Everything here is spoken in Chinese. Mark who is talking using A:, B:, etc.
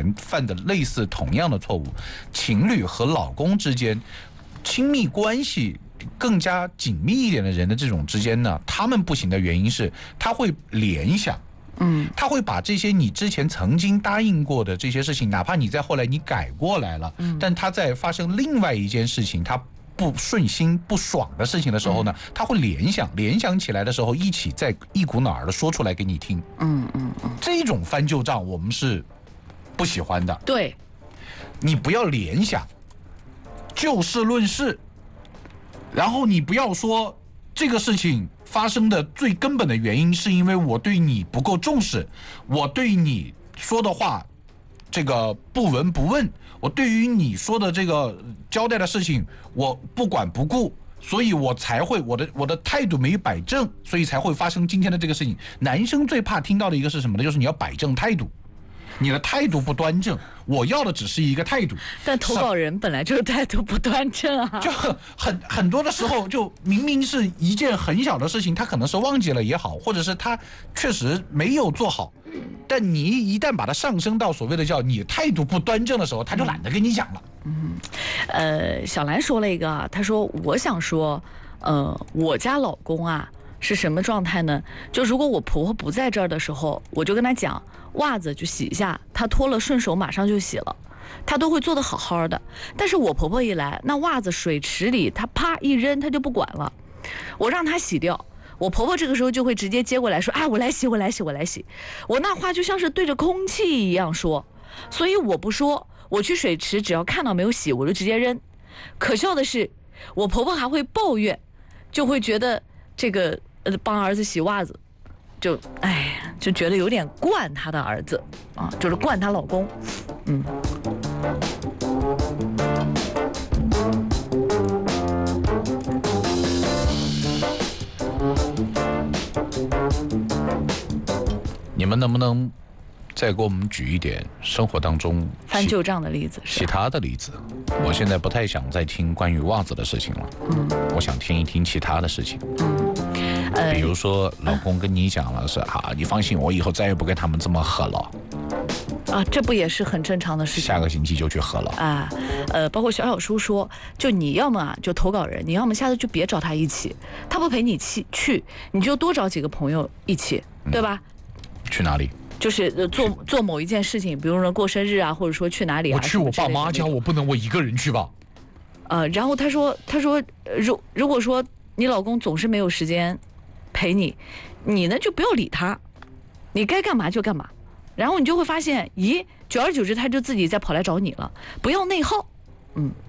A: 前犯的类似同样的错误。情侣和老公之间亲密关系更加紧密一点的人的这种之间呢，他们不行的原因是他会联想。他会把这些你之前曾经答应过的这些事情，哪怕你在后来你改过来了，但他在发生另外一件事情，他不顺心不爽的事情的时候呢，他会联想起来的时候，一起再一股脑儿的说出来给你听。这种翻旧账我们是不喜欢的。
B: 对，
A: 你不要联想，就事论事，然后你不要说这个事情发生的最根本的原因是因为我对你不够重视，我对你说的话这个不闻不问，我对于你说的这个交代的事情我不管不顾，所以我才会我的态度没摆正，所以才会发生今天的这个事情。男生最怕听到的一个是什么呢？就是你要摆正态度，你的态度不端正，我要的只是一个态度。
B: 但投稿人本来就是态度不端正啊，
A: 就很多的时候，就明明是一件很小的事情，他可能是忘记了也好，或者是他确实没有做好，但你一旦把它上升到所谓的叫你态度不端正的时候，他就懒得跟你讲了。
B: 小兰说了一个，她说我想说，我家老公啊是什么状态呢？就如果我婆婆不在这儿的时候，我就跟她讲，袜子就洗一下，她脱了顺手马上就洗了，她都会做得好好的。但是我婆婆一来，那袜子水池里她啪一扔，她就不管了，我让她洗掉。我婆婆这个时候就会直接接过来说，哎，我来洗。我那话就像是对着空气一样说，所以我不说，我去水池只要看到没有洗，我就直接扔。可笑的是，我婆婆还会抱怨，就会觉得这个帮儿子洗袜子，就觉得有点惯她的儿子啊，就是惯她老公。
A: 你们能不能再给我们举一点生活当中
B: 翻旧账的例子，
A: 其他的例子？我现在不太想再听关于袜子的事情了，我想听一听其他的事情。比如说老公跟你讲了是你放心，我以后再也不跟他们这么喝了
B: 啊，这不也是很正常的事情？
A: 下个星期就去喝了
B: 啊。包括小叔说，就你要么就投稿人，你要么下次就别找他一起，他不陪你去，你就多找几个朋友一起，对吧？
A: 去哪里？
B: 就是做某一件事情，比如说过生日啊，或者说去哪里啊。
A: 我去我爸妈家，我不能我一个人去吧？
B: 然后他说，如果说你老公总是没有时间陪你，你呢就不要理他，你该干嘛就干嘛，然后你就会发现，久而久之他就自己再跑来找你了，不要内耗。